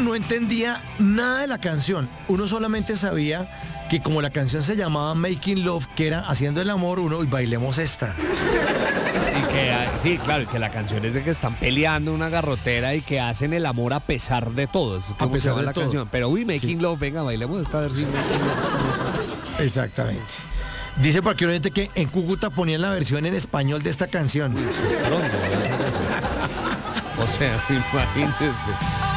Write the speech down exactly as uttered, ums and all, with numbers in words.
no entendía nada de la canción. Uno solamente sabía que como la canción se llamaba Making Love, que era haciendo el amor, uno, y bailemos esta. Y que, sí, claro, y que la canción es de que están peleando una garrotera y que hacen el amor a pesar de todo. Es como A pesar se llama de la todo. canción. Pero uy, Making Sí. Love, venga, bailemos esta versión. Exactamente. Dice por aquí un oyente que en Cúcuta ponían la versión en español de esta canción. Pronto, o sea, imagínense.